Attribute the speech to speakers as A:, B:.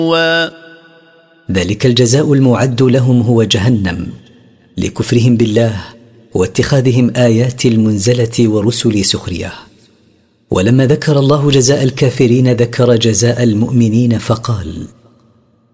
A: ذلك الجزاء المعد لهم هو جهنم لكفرهم بالله واتخاذهم آيات المنزلة ورسل سخرية. ولما ذكر الله جزاء الكافرين ذكر جزاء المؤمنين فقال: